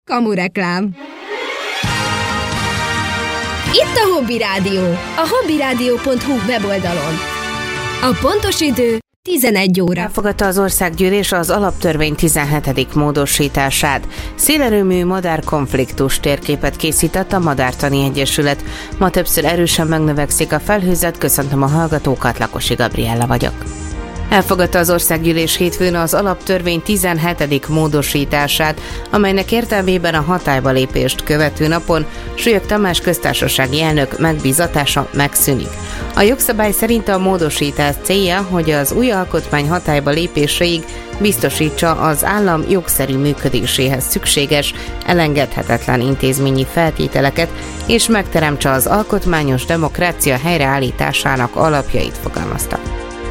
Kamureklám. Itt a Hobby Rádió, a hobbyradio.hu weboldalon. A pontos idő 11 óra. Elfogadta az országgyűlés az alaptörvény 17. módosítását. Szélerőmű madárkonfliktus térképet készített a Madártani Egyesület. Ma többször erősen megnövekszik a felhőzet, köszöntöm a hallgatókat, Lakosi Gabriella vagyok. Elfogadta az országgyűlés hétfőn az alaptörvény 17. módosítását, amelynek értelmében a hatályba lépést követő napon Súlyog Tamás köztársasági elnök megbízatása megszűnik. A jogszabály szerint a módosítás célja, hogy az új alkotmány hatályba lépéséig biztosítsa az állam jogszerű működéséhez szükséges, elengedhetetlen intézményi feltételeket, és megteremtse az alkotmányos demokrácia helyreállításának alapjait, fogalmazta.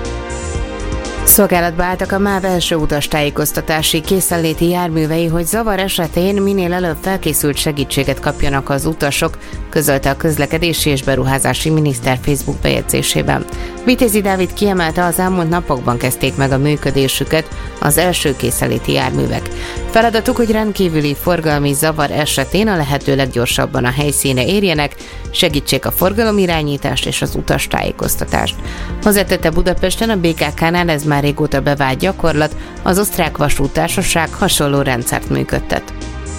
Szolgálatba álltak a MÁV első utastájékoztatási készenléti járművei, hogy zavar esetén minél előbb felkészült segítséget kapjanak az utasok, közölte a közlekedési és beruházási miniszter Facebook bejegyzésében. Vitézi Dávid kiemelte, az elmúlt napokban kezdték meg a működésüket az első készenléti járművek. Feladatuk, hogy rendkívüli forgalmi zavar esetén a lehető leggyorsabban a helyszínre érjenek, segítsék a forgalomirányítást és az utastájékoztatást. Hozzátette, Budapesten a BKK-nál ez már régóta bevált gyakorlat, az Osztrák Vasúttársaság hasonló rendszert működtet.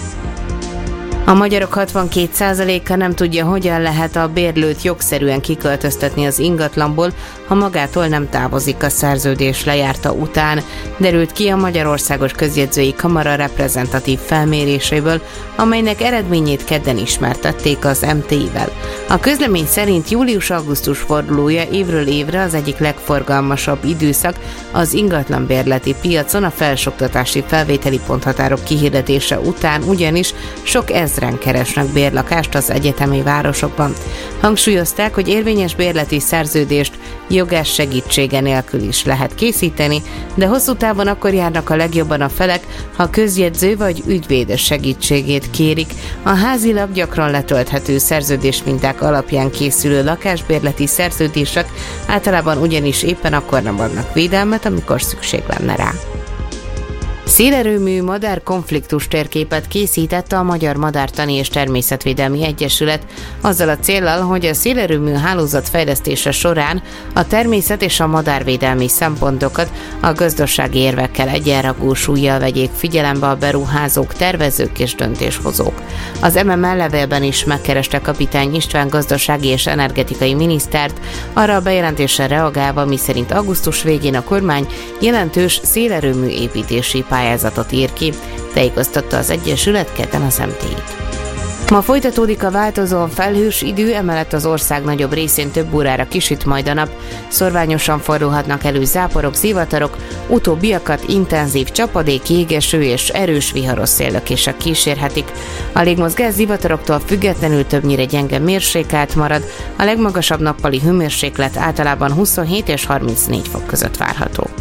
A magyarok 62%-a nem tudja, hogyan lehet a bérlőt jogszerűen kiköltöztetni az ingatlanból, ha magától nem távozik a szerződés lejárta után, derült ki a Magyarországos Közjegyzői Kamara reprezentatív felméréséből, amelynek eredményét kedden ismertették az MTI-vel. A közlemény szerint július-augusztus fordulója évről évre az egyik legforgalmasabb időszak az ingatlanbérleti piacon a felsőoktatási felvételi ponthatárok kihirdetése után, ugyanis sok ezren keresnek bérlakást az egyetemi városokban. Hangsúlyozták, hogy érvényes bérleti szerződést jogás segítsége nélkül is lehet készíteni, de hosszú távon akkor járnak a legjobban a felek, ha közjegyző vagy ügyvédes segítségét kérik. A házilag gyakran letölthető szerződésminták alapján készülő lakásbérleti szerződések általában ugyanis éppen akkor nem adnak védelmet, amikor szükség lenne rá. Szélerőmű madárkonfliktus térképet készített a Magyar Madártani és Természetvédelmi Egyesület azzal a céllal, hogy a szélerőmű hálózat fejlesztése során a természet és a madárvédelmi szempontokat a gazdasági érvekkel egyenrangú súllyal vegyék figyelembe a beruházók, tervezők és döntéshozók. Az MML levélben is megkereste Kapitány István gazdasági és energetikai minisztert, arra a bejelentésre reagálva, miszerint augusztus végén a kormány jelentős szélerőmű építési pályázatot ír ki, tájékoztatta az Egyesület kedden az MTI-t. Ma folytatódik a változóan felhős idő, emellett az ország nagyobb részén több órára kisüt majd a nap. Szorványosan fordulhatnak elő záporok, zivatarok, utóbbiakat intenzív csapadék, jégeső és erős viharos széllökések kísérhetik. A légmozgás zivataroktól függetlenül többnyire gyenge mérsékelt marad, a legmagasabb nappali hőmérséklet általában 27 és 34 fok között várható.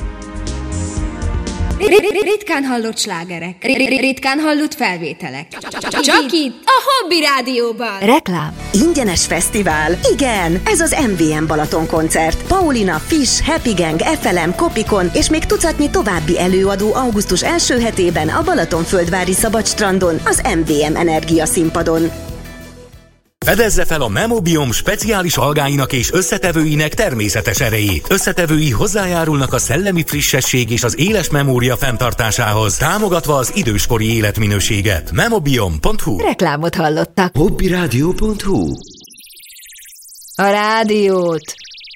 Ritkán hallott slágerek, ritkán hallott felvételek. Csak itt, a Hobby Rádióban. Reklám. Ingyenes fesztivál. Igen, ez az MVM Balaton koncert. Paulina, Fish, Happy Gang, FLM, Kopikon és még tucatnyi további előadó augusztus első hetében a Balatonföldvári Szabadstrandon, az MVM Energia színpadon. Fedezze fel a Memobiom speciális algáinak és összetevőinek természetes erejét. Összetevői hozzájárulnak a szellemi frissesség és az éles memória fenntartásához, támogatva az időskori életminőséget. Memobiom.hu. Reklámot hallottak. hobbyradio.hu. A rádiót.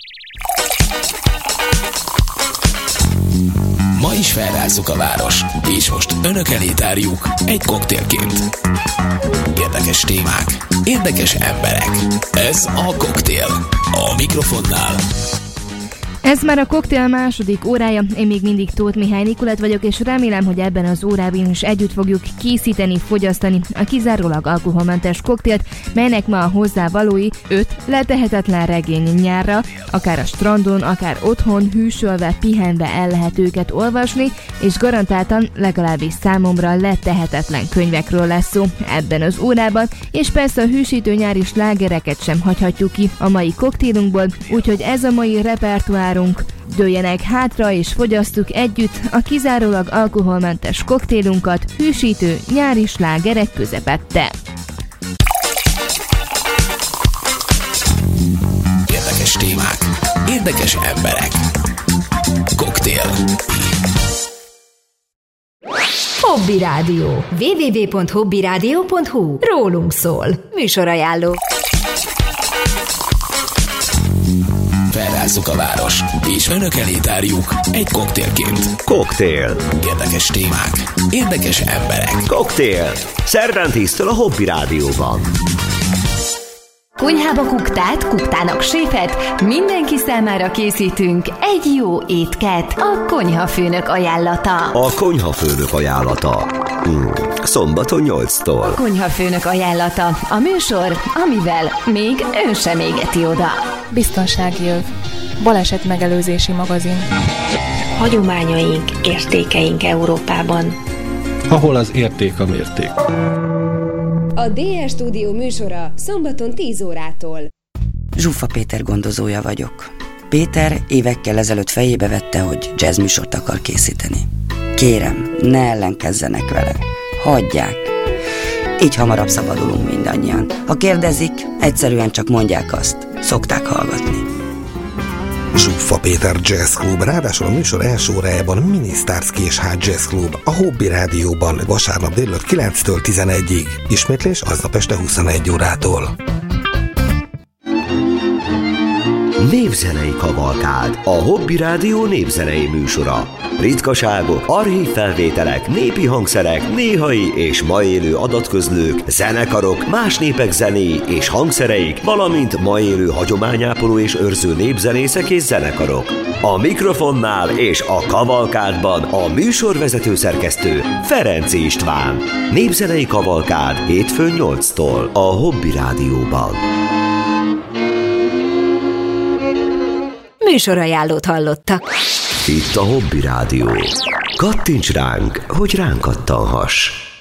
Ma is felrázzuk a város, és most önök elé tárjuk egy koktélként. Érdekes témák, érdekes emberek. Ez a Koktél. A mikrofonnál Ez már a koktél második órája, én még mindig Tóth Mihály Nikolett vagyok, és remélem, hogy ebben az órában is együtt fogjuk készíteni, fogyasztani a kizárólag alkoholmentes koktélt, melynek ma a hozzávalói 5 letehetetlen regény nyárra, akár a strandon, akár otthon, hűsölve, pihenve el lehet őket olvasni, és garantáltan legalábbis számomra letehetetlen könyvekről lesz szó ebben az órában, és persze a hűsítő nyári slágereket sem hagyhatjuk ki a mai koktélunkból, úgyhogy ez a mai repertoár várunk. Dőljenek hátra és fogyasztuk együtt a kizárólag alkoholmentes koktélunkat hűsítő nyári slágerek közepette. Érdekes témák, érdekes emberek. Koktél. Hobby Rádió. www.hobbyradio.hu. Rólunk szól. Műsorajánló. Felrázzuk a város, és önök elé tárjuk egy koktélként. Koktél. Érdekes témák, érdekes emberek. Koktél. Szerdán 10-től a Hobby Rádióban. Konyhába kuktát, kuktának séfet, mindenki számára készítünk egy jó étket. A konyhafőnök ajánlata. A konyhafőnök ajánlata. Szombaton 8-tól. Konyhafőnök ajánlata. A műsor, amivel még ön sem égeti oda. Biztonsági öv. Baleset megelőzési magazin. Hagyományaink, értékeink Európában. Ahol az érték a mérték. A DS Stúdió műsora szombaton 10 órától. Zsuffa Péter gondozója vagyok. Péter évekkel ezelőtt fejébe vette, hogy jazzműsort akar készíteni. Kérem, ne ellenkezzenek vele. Hagyják. Így hamarabb szabadulunk mindannyian. Ha kérdezik, egyszerűen csak mondják azt. Szokták hallgatni. Zsuffa Péter Jazz Club, ráadásul a műsor első órájában Mini Starsky és Hart Jazz Club, a Hobby Rádióban vasárnap délután 9-től 11-ig. Ismétlés aznap este 21 órától. Népzenei kavalkád, a Hobby Rádió népzenei műsora. Ritkaságok, archív felvételek, népi hangszerek, néhai és ma élő adatközlők, zenekarok, más népek zenéi és hangszereik, valamint ma élő hagyományápoló és őrző népzenészek és zenekarok. A mikrofonnál és a kavalkádban a műsorvezető szerkesztő Ferenc István. Népzenei kavalkád hétfőn 8-tól a Hobby Rádióban. Műsorajánlót hallottak. Itt a Hobby Rádió. Kattints ránk, hogy ránk kattanhass.